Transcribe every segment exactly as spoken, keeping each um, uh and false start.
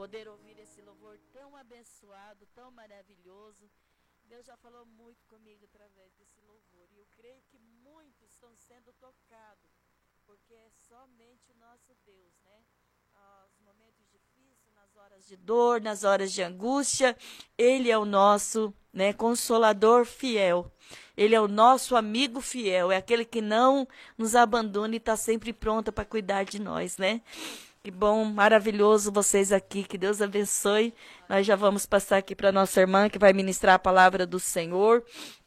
poder ouvir esse louvor tão abençoado, tão maravilhoso. Deus já falou muito comigo através desse louvor. E eu creio que muitos estão sendo tocados, porque é somente o nosso Deus, né? Nos momentos difíceis, nas horas de dor, nas horas de angústia, Ele é o nosso, né, consolador fiel. Ele é o nosso amigo fiel, é aquele que não nos abandona e está sempre pronto para cuidar de nós, né? Que bom, maravilhoso vocês aqui, que Deus abençoe. Nós já vamos passar aqui para nossa irmã, que vai ministrar a palavra do Senhor.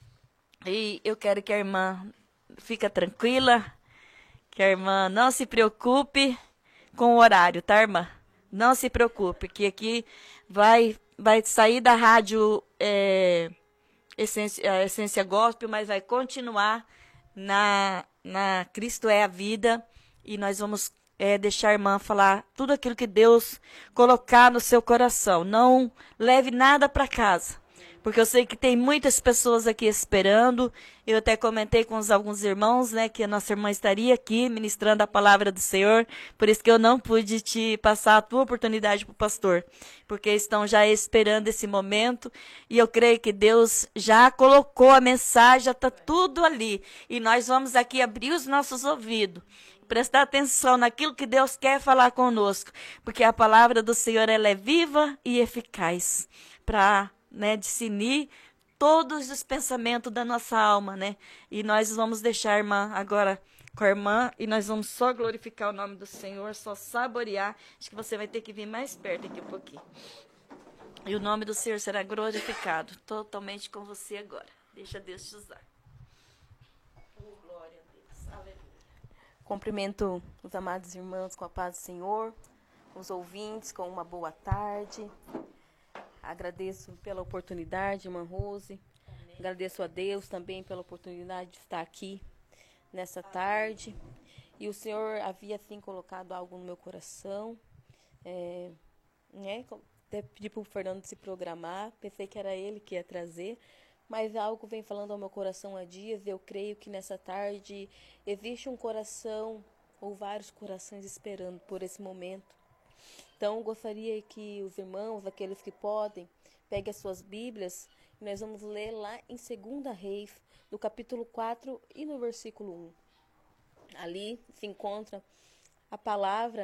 E eu quero que a irmã fique tranquila, que a irmã não se preocupe com o horário, tá, irmã? Não se preocupe, que aqui vai, vai sair da rádio é, Essência, Essência Gospel, mas vai continuar na, na Cristo é a Vida, e nós vamos é, deixar a irmã falar tudo aquilo que Deus colocar no seu coração. Não leve nada para casa, porque eu sei que tem muitas pessoas aqui esperando. Eu até comentei com os, alguns irmãos, né, que a nossa irmã estaria aqui ministrando a palavra do Senhor, por isso que eu não pude te passar a tua oportunidade para o pastor, porque estão já esperando esse momento, e eu creio que Deus já colocou a mensagem, já está tudo ali, e nós vamos aqui abrir os nossos ouvidos, prestar atenção naquilo que Deus quer falar conosco, porque a palavra do Senhor, ela é viva e eficaz para, né, discernir todos os pensamentos da nossa alma, né? E nós vamos deixar a irmã agora com a irmã, e nós vamos só glorificar o nome do Senhor, só saborear. Acho que você vai ter que vir mais perto aqui um pouquinho. E o nome do Senhor será glorificado totalmente com você agora. Deixa Deus te usar. Oh, glória a Deus. Aleluia. Cumprimento os amados irmãos com a paz do Senhor, os ouvintes com uma boa tarde. Agradeço pela oportunidade, irmã Rose. Amém. Agradeço a Deus também pela oportunidade de estar aqui nessa tarde. E o Senhor havia, assim, colocado algo no meu coração. É, né? Até pedi para o Fernando se programar. Pensei que era ele que ia trazer. Mas algo vem falando ao meu coração há dias. Eu creio que nessa tarde existe um coração, ou vários corações esperando por esse momento. Então, gostaria que os irmãos, aqueles que podem, peguem as suas Bíblias, e nós vamos ler lá em Segunda Reis, no capítulo quatro e no versículo um. Ali se encontra a palavra